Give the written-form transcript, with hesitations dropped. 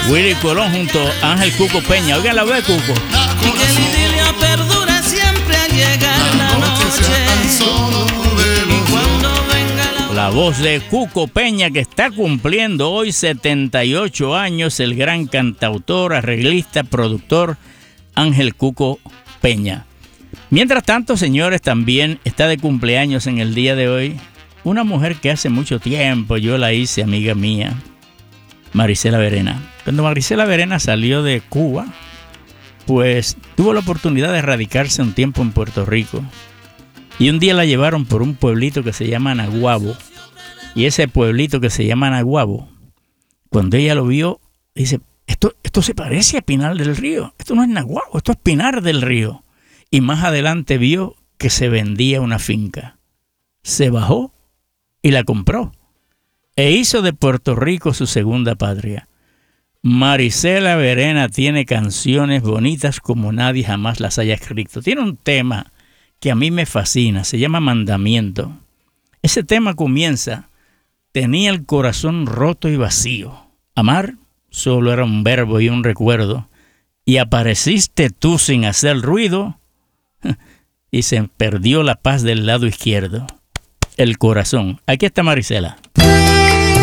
Willy Colón junto a Ángel Cuco Peña. Oigan la voz de Cuco. Y que el idilio perdura siempre al llegar la noche. Y cuando venga La voz de Cuco Peña, que está cumpliendo hoy 78 años, el gran cantautor, arreglista, productor Ángel Cuco Peña. Mientras tanto, señores, también está de cumpleaños en el día de hoy una mujer que hace mucho tiempo yo la hice amiga mía, Marisela Verena. Cuando Marisela Verena salió de Cuba, pues tuvo la oportunidad de radicarse un tiempo en Puerto Rico. Y un día la llevaron por un pueblito que se llama Naguabo. Y ese pueblito que se llama Naguabo, cuando ella lo vio, dice, esto se parece a Pinar del Río. Esto no es Naguabo, esto es Pinar del Río. Y más adelante vio que se vendía una finca. Se bajó y la compró. E hizo de Puerto Rico su segunda patria. Marisela Verena tiene canciones bonitas como nadie jamás las haya escrito. Tiene un tema que a mí me fascina, se llama Mandamiento. Ese tema comienza, tenía el corazón roto y vacío. Amar solo era un verbo y un recuerdo. Y apareciste tú sin hacer ruido y se perdió la paz del lado izquierdo. El corazón. Aquí está Marisela.